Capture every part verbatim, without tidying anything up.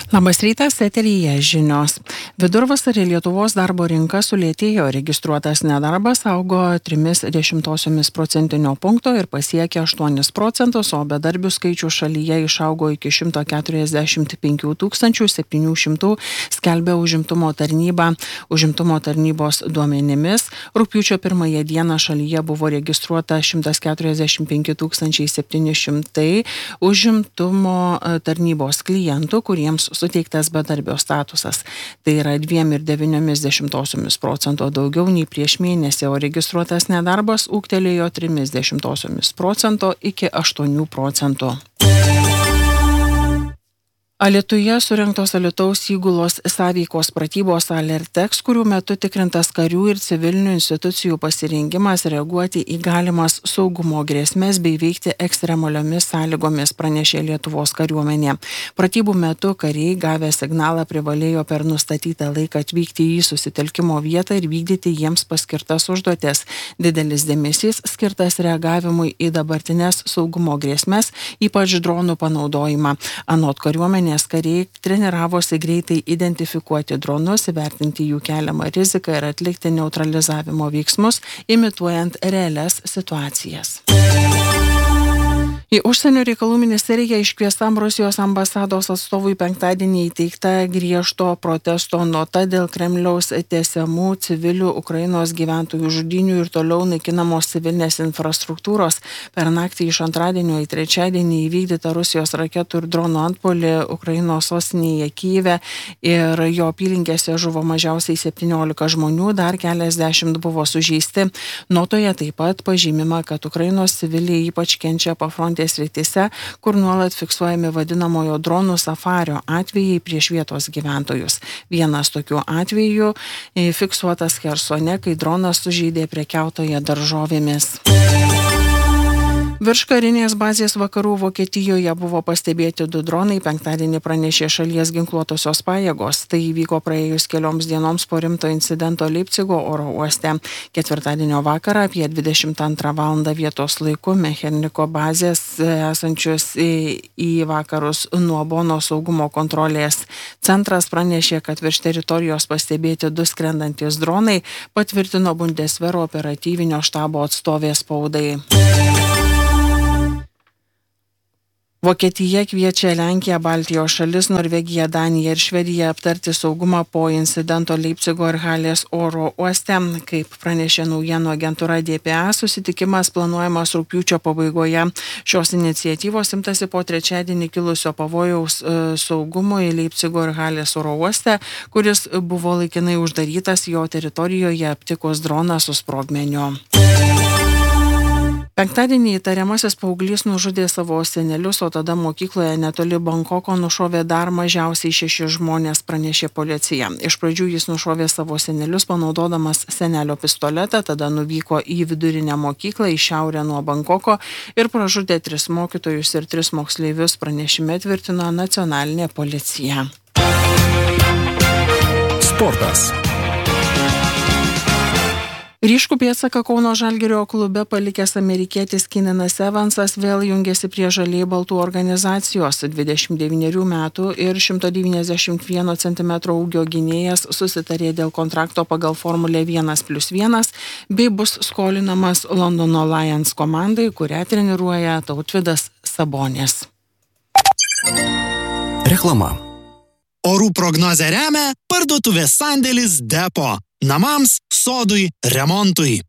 Labas rytas, eteryje žinios. Vidurvasarį Lietuvos darbo rinka sulėtėjo, registruotas nedarbas augo trimis dešimtosiomis procentinio punkto ir pasiekė aštuonis procentus, o bedarbių skaičių šalyje išaugo iki šimto keturiasdešimt penkių tūkstančių septynių šimtų, skelbia užimtumo tarnyba. Užimtumo tarnybos duomenimis rugpjūčio pirmąją dieną šalyje buvo registruota šimtas keturiasdešimt penki tūkstančiai septyni šimtai užimtumo tarnybos klientų, kuriems suteiktas bedarbio statusas. Tai yra dviem ir devyniomis dešimtosiomis procento daugiau nei prieš mėnesį, o registruotas nedarbas ūgtelėjo trimis dešimtosiomis procento iki aštuonių procentų. Alytuje surengtos Alytaus įgulos sąveikos pratybos Alertex, kurių metu tikrintas karių ir civilinių institucijų pasirengimas reaguoti į galimas saugumo grėsmės bei veikti ekstremaliomis sąlygomis, pranešė Lietuvos kariuomenė. Pratybų metu kariai gavę signalą privalėjo per nustatytą laiką atvykti į susitelkimo vietą ir vykdyti jiems paskirtas užduotis. Didelis dėmesys skirtas reagavimui į dabartinės saugumo grėsmes, ypač dronų panaudojimą. Anot kariuomenės, nes kariai treniravosi greitai identifikuoti dronus, įvertinti jų keliamą riziką ir atlikti neutralizavimo veiksmus, imituojant realias situacijas. Į užsienio reikalų ministeriją iškviestam Rusijos ambasados atstovui penktadienį įteikta griežto protesto nota dėl Kremliaus tęsiamų civilių Ukrainos gyventojų žudynių ir toliau naikinamos civilinės infrastruktūros. Per naktį iš antradienio į trečiadienį įvykdyta Rusijos raketų ir dronų antpuolį Ukrainos sostinėje Kyjive ir jo apylinkėse žuvo mažiausiai septyniolika žmonių, dar keliasdešimt buvo sužeisti. Notoje taip pat pažymima, kad Ukrainos civiliai ypač kenčia pafrontės srityse, kur nuolat fiksuojami vadinamojo dronų safario atvejai prieš vietos gyventojus. Vienas tokių atvejų fiksuotas Chersone, kai dronas sužeidė prekiautoją daržovėmis. Virš karinės bazės vakarų Vokietijoje buvo pastebėti du dronai, penktadienį pranešė šalies ginkluotosios pajėgos. Tai įvyko praėjus kelioms dienoms po rimto incidento Leipcigo oro uoste. Ketvirtadienio vakarą apie dvidešimt antrą valandą vietos laiku Mecherniko bazės esančios į vakarus nuo Bono saugumo kontrolės centras pranešė, kad virš teritorijos pastebėti du skrendantis dronai, patvirtino Bundesvero operatyvinio štabo atstovė spaudai. Vokietija kviečia Lenkiją, Baltijos šalis, Norvegiją, Daniją ir Švediją aptarti saugumą po incidento Leipcigo ir Halės oro uoste. Kaip pranešė naujienų agentūra D P A, susitikimas planuojamas rugpjūčio pabaigoje. Šios iniciatyvos imtasi po trečiadienį kilusio pavojaus saugumui Leipcigo ir Halės oro uoste, kuris buvo laikinai uždarytas, jo teritorijoje aptikus droną su sprogmeniu. Penktadienį įtariamasis paauglys nužudė savo senelius, o tada mokykloje netoli Bankoko nušovė dar mažiausiai šeši žmonės, pranešė policija. Iš pradžių jis nušovė savo senelius panaudodamas senelio pistoletą, tada nuvyko į vidurinę mokyklą į šiaurę nuo Bankoko ir pražudė tris mokytojus ir tris moksleivius, pranešime tvirtino nacionalinė policija. Sportas. Ryškų pėdsaką Kauno Žalgirio klube palikęs amerikietis Keenanas Evansas vėl jungiasi prie žaliai baltų organizacijos. dvidešimt devynerių metų ir šimto devyniasdešimt vieno centimetro ūgio gynėjas susitarė dėl kontrakto pagal Formulę vienas plius vienas bei bus skolinamas Londono Lions komandai, kurią treniruoja Tautvydas Sabonis. Reklama. Orų prognozę remia parduotuvės sandėlis Depo. Namams, sodui, remontui.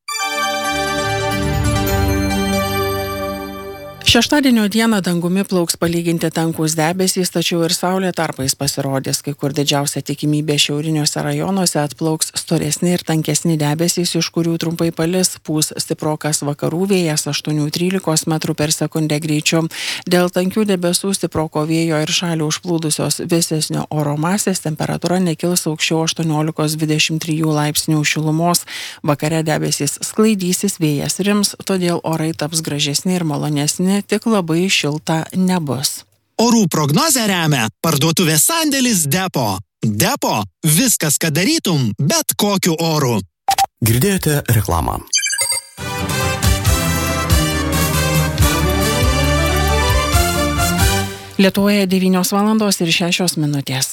Šeštadienio dieną dangumi plauks palyginti tankus debesys, tačiau ir saulė tarpais pasirodys, kai kur didžiausia tikimybė šiauriniuose rajonuose atplauks storesni ir tankesni debesys, iš kurių trumpai palis, pūs stiprokas vakarų vėjas aštuoni trylika metrų per sekundę greičiu. Dėl tankių debesų, stiproko vėjo ir šalį užplūdusios vėsesnio oro masės temperatūra nekils aukščiau aštuoniolika dvidešimt trijų laipsnių šilumos. Vakare debesys sklaidysis, vėjas rims, todėl orai taps gražesni ir malonesni, tik labai šilta nebus. Orų prognozę remia parduotuvės sandėlis Depo. Depo – viskas, ką darytum, bet kokiu oru. Girdėjote reklamą. Lietuvoje devynios valandos ir šešios minutės.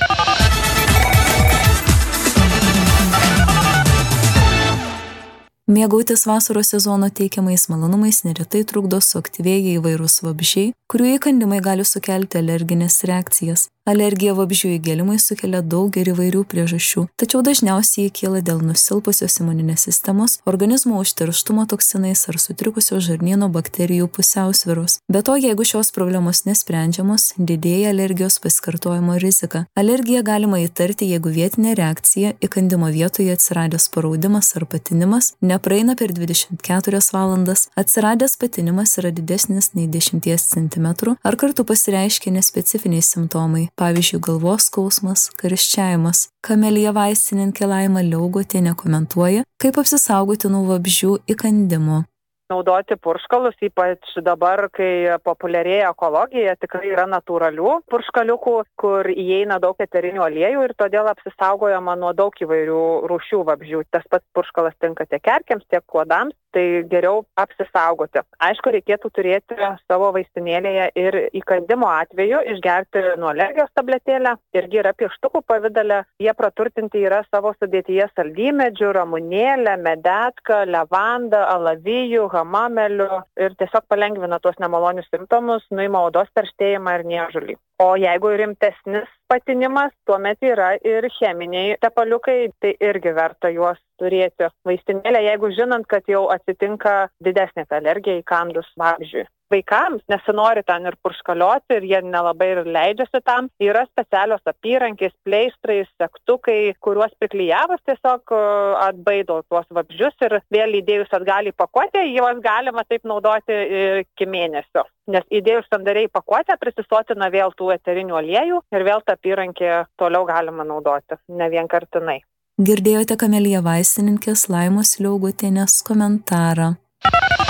Mėgautis vasaros sezono teikiamais malonumais neretai trukdo suaktyvėję įvairūs vabzdžiai, kurių įkandimai gali sukelti alerginės reakcijas. Alergija vabzdžių įgėlimai sukelia daug ir įvairių priežasčių, tačiau dažniausiai jie kyla dėl nusilpusios imuninės sistemos, organizmo užterštumo toksinais ar sutrikusio žarnyno bakterijų pusiausvyros. Be to, jeigu šios problemos nesprendžiamos, didėja alergijos pasikartojimo rizika. Alergiją galima įtarti, jeigu vietinė reakcija, įkandimo vietoje atsiradęs paraudimas ar patinimas, nepraeina per dvidešimt keturias valandas, atsiradęs patinimas yra didesnis nei dešimties centimetrų, ar kartu pasireiškia nespecifiniai simptomai. Pavyzdžiui, galvos skausmas, karščiavimas. Kamelija vaistininkė Laima Liaugotienė komentuoja, kaip apsisaugoti nuo vabzdžių įkandimo. Naudoti purškalus, ypač dabar, kai populiarėja ekologija, tikrai yra natūralių purškaliukų, kur įeina daug eterinių aliejų ir todėl apsisaugojama nuo daug įvairių rūšių vabzdžių. Tas pats purškalas tinka tiek erkėms, tiek uodams, tai geriau apsisaugoti. Aišku, reikėtų turėti savo vaistinėlėje ir įkandimo atveju išgerti nuo alergijos tabletėlę, irgi yra pieštukų pavidale. Jie praturtinti yra savo sudėtyje saldymedžių, ramunėlę, medetką, levandą, alavijų, hamamelių ir tiesiog palengvina tuos nemalonius simptomus, nuima odos perštėjimą ir niežulį. O jeigu rimtesnis patinimas, tuomet yra ir cheminiai tepaliukai, tai irgi verta juos turėti vaistinėlę, jeigu žinant, kad jau atsitinka didesnė alergija įkandus vabzdžiui. Vaikams nesinori ten ir purškalioti ir jie nelabai ir leidžiasi tam. Yra specialios apyrankės, pleistrai, segtukai, kuriuos priklijavus tiesiog atbaido tuos vabzdžius ir vėl įdėjus atgal į pakuotę, juos galima taip naudoti iki mėnesio. Nes įdėjus sandariai pakuotę prisisotina vėl tų eterinių aliejų ir vėl tą apyrankę toliau galima naudoti, ne vienkartinai. Girdėjote Kamelija vaistininkės Laimos Liaugotienės komentarą.